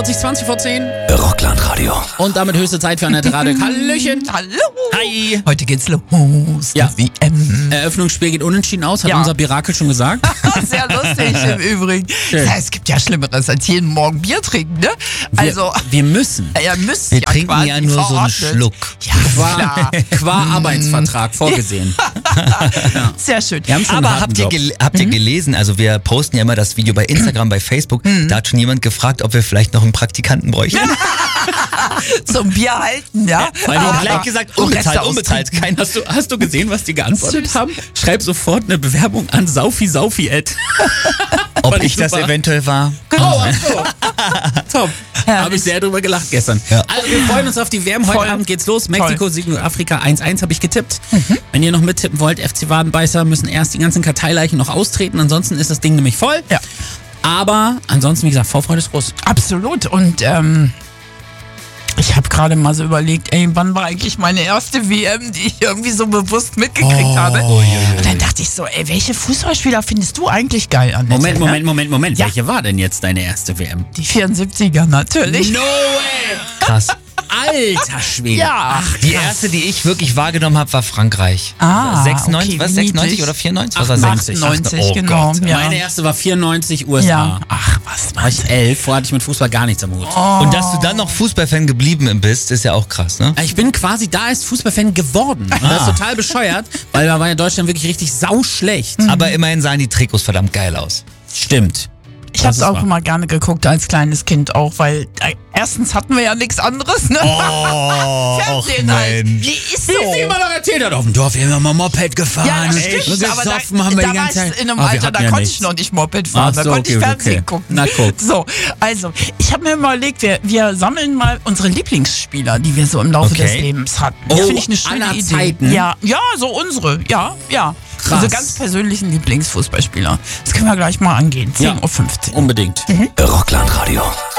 20 vor 10. Rockland-Radio. Und damit höchste Zeit für Annette Radek. Hallöchen. Hallo. Hi. Heute geht's los. Ja. WM. Eröffnungsspiel geht unentschieden aus, hat Ja. unser Birakel schon gesagt. Sehr lustig im Übrigen. Schön. Ja, es gibt ja Schlimmeres als jeden Morgen Bier trinken, ne? Also, wir müssen. ihr müsst Wir ja trinken quasi ja nur so einen verordnet. Schluck. Ja, klar. Qua Arbeitsvertrag vorgesehen. Sehr schön. Wir haben schon einen Aber harten habt ihr, Job. habt ihr gelesen, also wir posten ja immer das Video bei Instagram, bei Facebook, da hat schon jemand gefragt, ob wir vielleicht noch einen Praktikanten bräuchten. Zum Bier halten, ja? Weil die Aber- gleich gesagt, und Reste unbezahlt. Kein Hast du gesehen, was die geantwortet Süß. haben? Schreib sofort eine Bewerbung an Saufi@. Ob Fand ich das super. eventuell war. Oh, so. Top. Habe ich sehr drüber gelacht gestern. Ja. Also wir freuen uns auf die WM. Heute Voll. Abend geht's los. Mexiko, Südafrika 1-1 habe ich getippt. Wenn ihr noch mittippen wollt, FC Wadenbeißer müssen erst die ganzen Karteileichen noch austreten. Ansonsten ist das Ding nämlich voll. Ja. Aber ansonsten, wie gesagt, Vorfreude ist groß. Absolut. Und ich habe gerade mal so überlegt, ey, wann war eigentlich meine erste WM, die ich irgendwie so bewusst mitgekriegt habe? Und dann dachte ich so, ey, welche Fußballspieler findest du eigentlich geil, Annette? Moment. Ja. Welche war denn jetzt deine erste WM? Die 74er natürlich. No way! Krass. Alter Schwede. Ja. Die erste, die ich wirklich wahrgenommen habe, war Frankreich. Ah, 96, okay, was? wie 96 niedlich. oder 94? Was war 98, 98, Oh genau. Gott. Ja. Meine erste war 94 USA. Ja. Ach, was Da war ich 11, vorher hatte ich mit Fußball gar nichts am Hut. Und dass du dann noch Fußballfan geblieben bist, ist ja auch krass, ne? Ich bin quasi da als Fußballfan geworden. Das ist total bescheuert, weil da war ja Deutschland wirklich richtig sauschlecht. Aber immerhin sahen die Trikots verdammt geil aus. Stimmt. Ich habe Das es ist auch wahr. immer gerne geguckt als kleines Kind auch, weil erstens hatten wir ja nichts anderes, ne? Oh, Fernsehen halt. Nee, ist so. Wie sie immer noch erzählt hat, auf dem Dorf, wir haben mal Moped gefahren. Ja, das und stimmt, aber da, gesoffen haben wir die da war ganze ich Zeit. in einem Ah, wir Alter, hatten da ja konnte nichts. ich noch nicht Moped fahren, Ach so, da konnte ich okay, Fernsehen okay. gucken. Na, guck. So, also, ich habe mir überlegt, wir sammeln mal unsere Lieblingsspieler, die wir so im Laufe Okay. des Lebens hatten. Oh, Ja, finde ich eine schöne aller Idee. Zeiten? Ja, so unsere, ja. Krass. Also ganz persönlichen Lieblingsfußballspieler. Das können wir gleich mal angehen, 10:15 Uhr. Unbedingt. Rockland-Radio.